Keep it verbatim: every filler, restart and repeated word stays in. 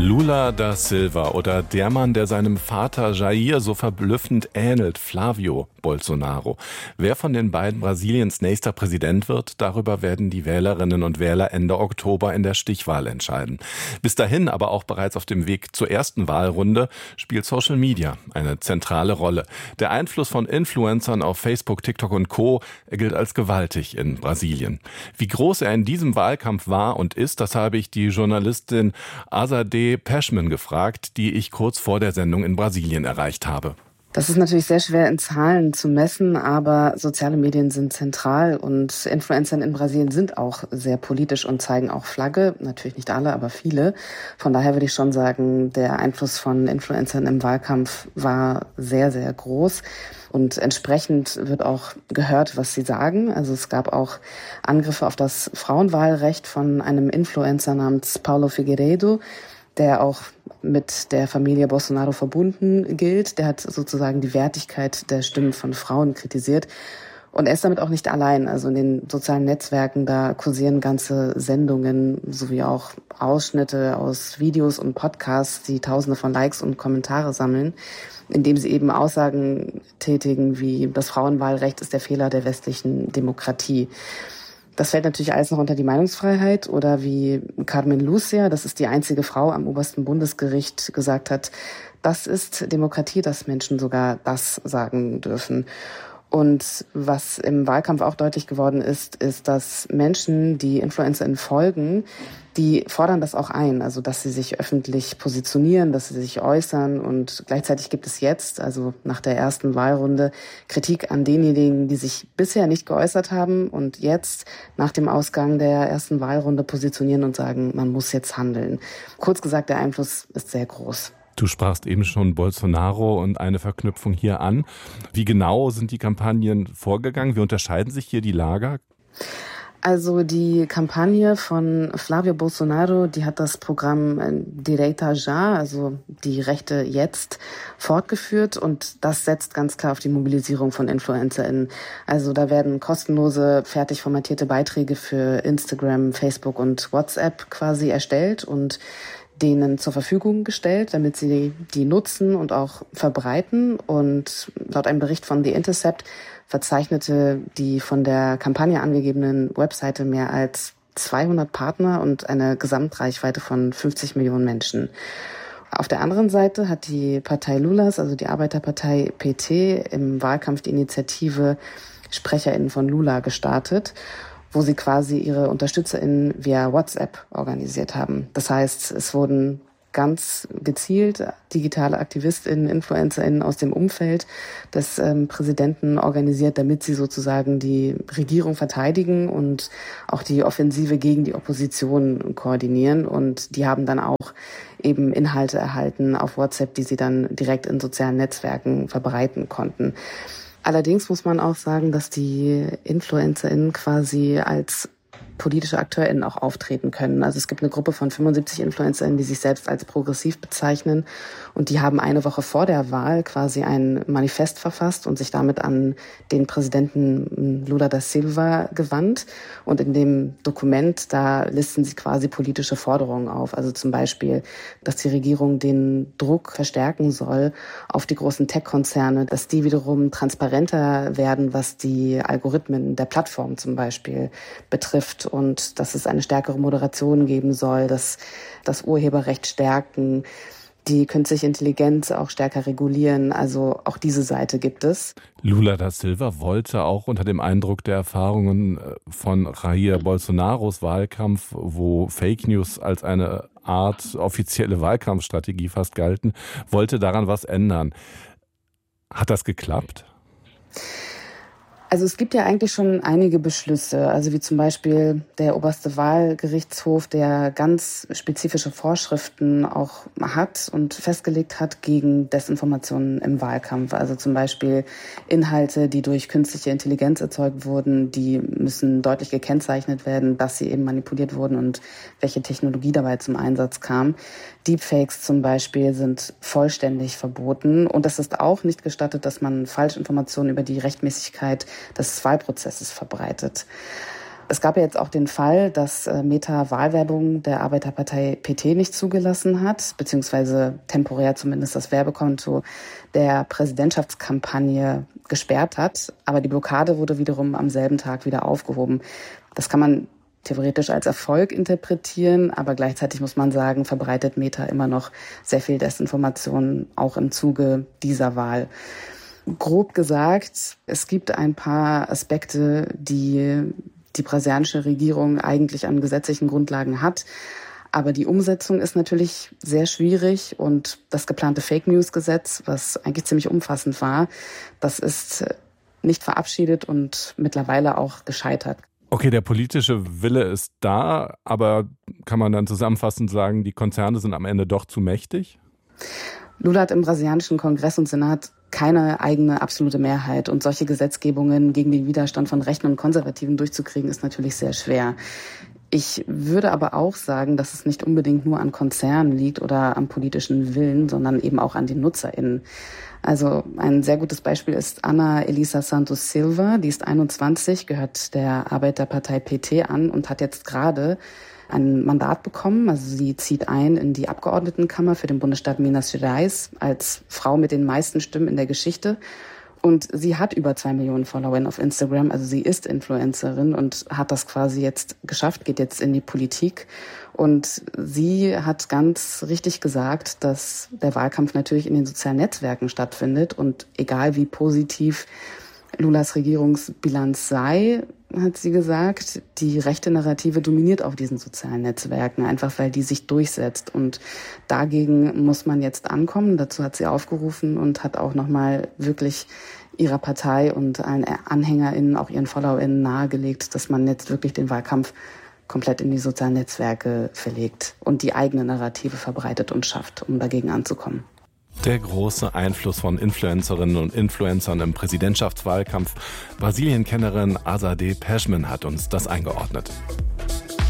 Lula da Silva oder der Mann, der seinem Vater Jair so verblüffend ähnelt, Flávio Bolsonaro. Wer von den beiden Brasiliens nächster Präsident wird, darüber werden die Wählerinnen und Wähler Ende Oktober in der Stichwahl entscheiden. Bis dahin, aber auch bereits auf dem Weg zur ersten Wahlrunde, spielt Social Media eine zentrale Rolle. Der Einfluss von Influencern auf Facebook, TikTok und Co. gilt als gewaltig in Brasilien. Wie groß er in diesem Wahlkampf war und ist, das habe ich die Journalistin Azadeh Peschman gefragt, die ich kurz vor der Sendung in Brasilien erreicht habe. Das ist natürlich sehr schwer in Zahlen zu messen, aber soziale Medien sind zentral und Influencer in Brasilien sind auch sehr politisch und zeigen auch Flagge. Natürlich nicht alle, aber viele. Von daher würde ich schon sagen, der Einfluss von Influencern im Wahlkampf war sehr, sehr groß. Und entsprechend wird auch gehört, was sie sagen. Also es gab auch Angriffe auf das Frauenwahlrecht von einem Influencer namens Paulo Figueiredo, der auch mit der Familie Bolsonaro verbunden gilt. Der hat sozusagen die Wertigkeit der Stimmen von Frauen kritisiert. Und er ist damit auch nicht allein. Also in den sozialen Netzwerken, da kursieren ganze Sendungen sowie auch Ausschnitte aus Videos und Podcasts, die Tausende von Likes und Kommentare sammeln, indem sie eben Aussagen tätigen wie das Frauenwahlrecht ist der Fehler der westlichen Demokratie. Das fällt natürlich alles noch unter die Meinungsfreiheit oder wie Carmen Lucia, das ist die einzige Frau am obersten Bundesgericht, gesagt hat, das ist Demokratie, dass Menschen sogar das sagen dürfen. Und was im Wahlkampf auch deutlich geworden ist, ist, dass Menschen, die InfluencerInnen folgen, die fordern das auch ein, also dass sie sich öffentlich positionieren, dass sie sich äußern. Und gleichzeitig gibt es jetzt, also nach der ersten Wahlrunde, Kritik an denjenigen, die sich bisher nicht geäußert haben und jetzt nach dem Ausgang der ersten Wahlrunde positionieren und sagen, man muss jetzt handeln. Kurz gesagt, der Einfluss ist sehr groß. Du sprachst eben schon Bolsonaro und eine Verknüpfung hier an. Wie genau sind die Kampagnen vorgegangen? Wie unterscheiden sich hier die Lager? Also die Kampagne von Flávio Bolsonaro, die hat das Programm Direita Já, also die Rechte jetzt, fortgeführt und das setzt ganz klar auf die Mobilisierung von InfluencerInnen. Also da werden kostenlose, fertig formatierte Beiträge für Instagram, Facebook und WhatsApp quasi erstellt und denen zur Verfügung gestellt, damit sie die nutzen und auch verbreiten. Und laut einem Bericht von The Intercept verzeichnete die von der Kampagne angegebenen Webseite mehr als zweihundert Partner und eine Gesamtreichweite von fünfzig Millionen Menschen. Auf der anderen Seite hat die Partei Lulas, also die Arbeiterpartei P T, im Wahlkampf die Initiative SprecherInnen von Lula gestartet, wo sie quasi ihre UnterstützerInnen via WhatsApp organisiert haben. Das heißt, es wurden ganz gezielt digitale AktivistInnen, InfluencerInnen aus dem Umfeld des ähm, Präsidenten organisiert, damit sie sozusagen die Regierung verteidigen und auch die Offensive gegen die Opposition koordinieren. Und die haben dann auch eben Inhalte erhalten auf WhatsApp, die sie dann direkt in sozialen Netzwerken verbreiten konnten. Allerdings muss man auch sagen, dass die InfluencerInnen quasi als politische AkteurInnen auch auftreten können. Also es gibt eine Gruppe von fünfundsiebzig InfluencerInnen, die sich selbst als progressiv bezeichnen und die haben eine Woche vor der Wahl quasi ein Manifest verfasst und sich damit an den Präsidenten Lula da Silva gewandt. Und in dem Dokument, da listen sie quasi politische Forderungen auf. Also zum Beispiel, dass die Regierung den Druck verstärken soll auf die großen Tech-Konzerne, dass die wiederum transparenter werden, was die Algorithmen der Plattform zum Beispiel betrifft. Und dass es eine stärkere Moderation geben soll, dass das Urheberrecht stärken, die künstliche Intelligenz auch stärker regulieren. Also auch diese Seite gibt es. Lula da Silva wollte auch unter dem Eindruck der Erfahrungen von Jair Bolsonaros Wahlkampf, wo Fake News als eine Art offizielle Wahlkampfstrategie fast galten, wollte daran was ändern. Hat das geklappt? Also es gibt ja eigentlich schon einige Beschlüsse, also wie zum Beispiel der oberste Wahlgerichtshof, der ganz spezifische Vorschriften auch hat und festgelegt hat gegen Desinformationen im Wahlkampf. Also zum Beispiel Inhalte, die durch künstliche Intelligenz erzeugt wurden, die müssen deutlich gekennzeichnet werden, dass sie eben manipuliert wurden und welche Technologie dabei zum Einsatz kam. Deepfakes zum Beispiel sind vollständig verboten und es ist auch nicht gestattet, dass man Falschinformationen über die Rechtmäßigkeit des Wahlprozesses verbreitet. Es gab ja jetzt auch den Fall, dass Meta Wahlwerbung der Arbeiterpartei P T nicht zugelassen hat, beziehungsweise temporär zumindest das Werbekonto der Präsidentschaftskampagne gesperrt hat. Aber die Blockade wurde wiederum am selben Tag wieder aufgehoben. Das kann man theoretisch als Erfolg interpretieren, aber gleichzeitig muss man sagen, verbreitet Meta immer noch sehr viel Desinformation, auch im Zuge dieser Wahl. Grob gesagt, es gibt ein paar Aspekte, die die brasilianische Regierung eigentlich an gesetzlichen Grundlagen hat. Aber die Umsetzung ist natürlich sehr schwierig und das geplante Fake-News-Gesetz, was eigentlich ziemlich umfassend war, das ist nicht verabschiedet und mittlerweile auch gescheitert. Okay, der politische Wille ist da, aber kann man dann zusammenfassend sagen, die Konzerne sind am Ende doch zu mächtig? Lula hat im brasilianischen Kongress und Senat keine eigene absolute Mehrheit. Und solche Gesetzgebungen gegen den Widerstand von Rechten und Konservativen durchzukriegen, ist natürlich sehr schwer. Ich würde aber auch sagen, dass es nicht unbedingt nur an Konzernen liegt oder am politischen Willen, sondern eben auch an den NutzerInnen. Also ein sehr gutes Beispiel ist Ana Elisa Santos Silva, die ist einundzwanzig, gehört der Arbeiterpartei P T an und hat jetzt gerade ein Mandat bekommen. Also sie zieht ein in die Abgeordnetenkammer für den Bundesstaat Minas Gerais als Frau mit den meisten Stimmen in der Geschichte. Und sie hat über zwei Millionen Follower auf Instagram, also sie ist Influencerin und hat das quasi jetzt geschafft, geht jetzt in die Politik. Und sie hat ganz richtig gesagt, dass der Wahlkampf natürlich in den sozialen Netzwerken stattfindet. Und egal wie positiv Lulas Regierungsbilanz sei, hat sie gesagt, die rechte Narrative dominiert auf diesen sozialen Netzwerken, einfach weil die sich durchsetzt. Und dagegen muss man jetzt ankommen. Dazu hat sie aufgerufen und hat auch nochmal wirklich ihrer Partei und allen AnhängerInnen, auch ihren FollowerInnen nahegelegt, dass man jetzt wirklich den Wahlkampf komplett in die sozialen Netzwerke verlegt und die eigene Narrative verbreitet und schafft, um dagegen anzukommen. Der große Einfluss von Influencerinnen und Influencern im Präsidentschaftswahlkampf. Brasilien-Kennerin Azadeh Pechmann hat uns das eingeordnet.